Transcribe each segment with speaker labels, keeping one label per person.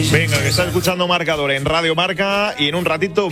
Speaker 1: Venga, que estás escuchando Marcador en Radio Marca y en un ratito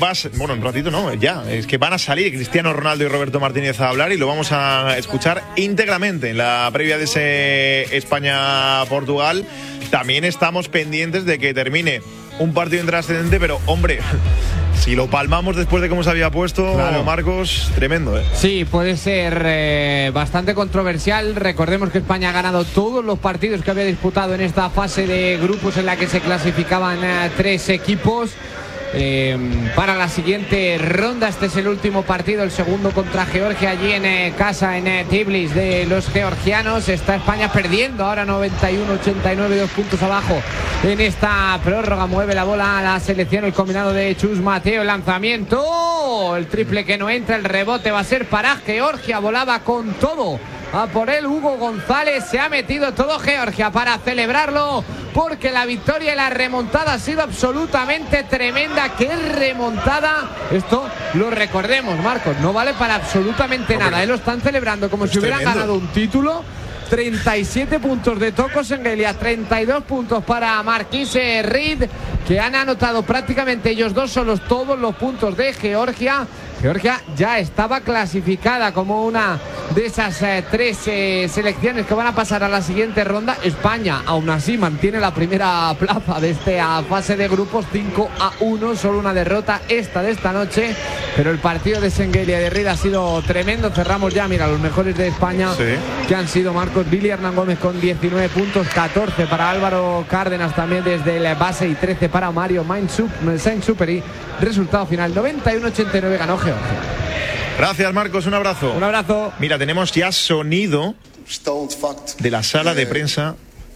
Speaker 1: es que van a salir Cristiano Ronaldo y Roberto Martínez a hablar y lo vamos a escuchar íntegramente en la previa de ese España-Portugal. También estamos pendientes de que termine un partido intrascendente, pero hombre, si lo palmamos después de cómo se había puesto, claro. Marcos, tremendo, ¿eh?
Speaker 2: Sí, puede ser bastante controversial. Recordemos que España ha ganado todos los partidos que había disputado en esta fase de grupos en la que se clasificaban 3 equipos. Para la siguiente ronda, este es el último partido, el segundo contra Georgia allí en casa en Tbilisi de los georgianos. Está España perdiendo ahora 91-89, 2 puntos abajo en esta prórroga. Mueve la bola a la selección, el combinado de Chus Mateo, el lanzamiento, el triple que no entra, el rebote va a ser para Georgia. Volaba con todo a por él Hugo González, se ha metido todo Georgia para celebrarlo, porque la victoria y la remontada ha sido absolutamente tremenda. ¡Qué remontada! Esto lo recordemos, Marcos, no vale para absolutamente nada, lo están celebrando como si hubieran ganado un título. 37 puntos de Toko Shengelia, 32 puntos para Marquise Reed, que han anotado prácticamente ellos dos solos todos los puntos de Georgia. Georgia ya estaba clasificada como una de esas 3 selecciones que van a pasar a la siguiente ronda. España aún así mantiene la primera plaza de esta fase de grupos, 5-1, solo una derrota de esta noche, pero el partido de Shengelia y de Reed ha sido tremendo. Cerramos ya, mira, los mejores de España, sí, que han sido Marcos Billy Hernán Gómez con 19 puntos, 14 para Álvaro Cárdenas también desde el base y 13 para Mario Saint-Superi. Resultado final 91-89, ganó Georgia.
Speaker 1: Gracias, Marcos, un abrazo.
Speaker 2: Un abrazo.
Speaker 1: Mira, tenemos ya sonido de la sala de prensa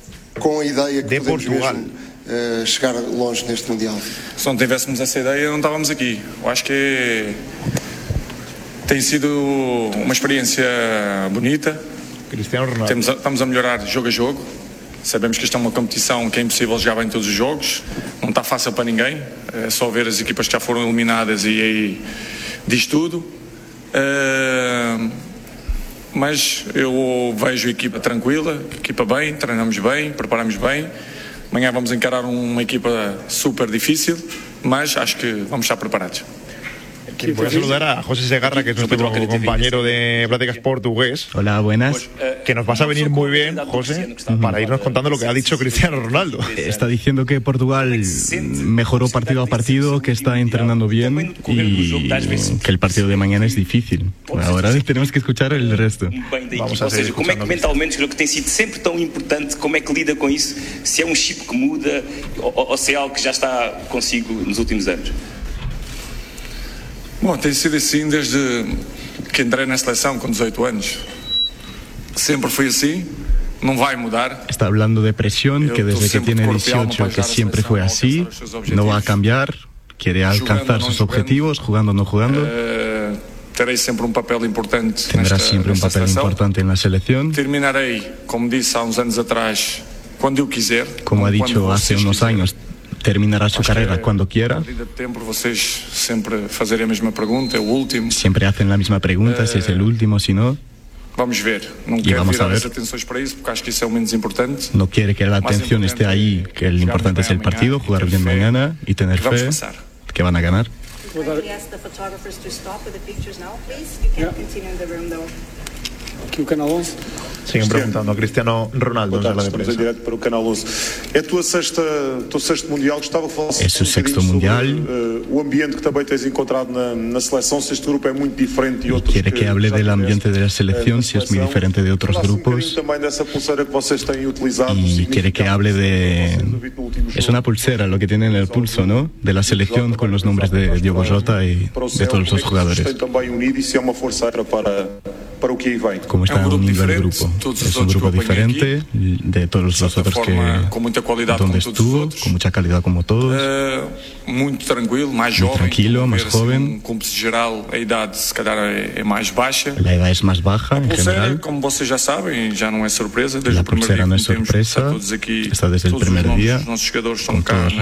Speaker 1: de Portugal.
Speaker 3: Chegar longe neste Mundial.
Speaker 4: Se não tivéssemos essa ideia, não estávamos aqui. Eu acho que tem sido uma experiência bonita.
Speaker 1: Cristiano Ronaldo.
Speaker 4: Estamos a melhorar jogo a jogo. Sabemos que isto é uma competição que é impossível jogar bem todos os jogos. Não está fácil para ninguém. É só ver as equipas que já foram eliminadas e aí diz tudo. Mas eu vejo a equipa tranquila, a equipa bem, treinamos bem, preparamos bem. Amanhã vamos encarar uma equipa super difícil, mas acho que vamos estar preparados.
Speaker 1: Voy a saludar a José Segarra, que es nuestro compañero de Pláticas Portugués.
Speaker 5: Hola, buenas.
Speaker 1: Que nos vas a venir muy bien, José, para irnos contando lo que ha dicho Cristiano Ronaldo.
Speaker 5: Está diciendo que Portugal mejoró partido a partido, que está entrenando bien y que el partido de mañana es difícil. Ahora tenemos que escuchar el resto.
Speaker 1: Vamos a seguir
Speaker 6: como é que mentalmente creo que tem sido sempre tão importante, como é que lida com isso, se é um chip que muda ou se é algo que já está consigo nos últimos anos?
Speaker 4: Bom, tem sido assim desde que entrei na seleção com 18 anos. Sempre foi assim, não vai mudar.
Speaker 5: Está hablando de presión, que desde que tiene 18 que siempre fue así, no va a cambiar, quiere alcanzar sus objetivos, jugando o no jugando.
Speaker 4: Terei sempre papel importante.
Speaker 5: Tendrá siempre un papel importante en la selección.
Speaker 4: Terminarei, como disse há uns anos atrás, quando eu quiser.
Speaker 5: Como ha dicho hace unos años, terminará su carrera cuando quiera. Siempre hacen la misma pregunta, si es el último, si no. Y vamos a ver. No quiere que la atención esté ahí, que el importante es el partido, jugar bien mañana y tener fe que van a ganar.
Speaker 7: Aqui o Canal 11.
Speaker 1: Siguen preguntando a Cristiano Ronaldo en sala de prensa.
Speaker 3: Para o Canal 11. É o teu sexto Mundial, gostava de falar
Speaker 5: sexto Mundial.
Speaker 3: O ambiente que também tens encontrado na seleção, se este grupo é muito diferente de outros.
Speaker 5: Quiere que hable del ambiente de la selección, si es muy diferente de otros grupos. Y quiere que hable de... Es una pulsera lo que tiene en el pulso, ¿no? De la selección con los nombres de Diogo Jota y de todos los jugadores. Como está unido el grupo. Es un grupo diferente de todos los otros que donde estuvo, con mucha calidad como todos.
Speaker 4: Muy
Speaker 5: tranquilo, más joven. La edad es más baja en general. La pulsera no es sorpresa, está desde el primer día con todos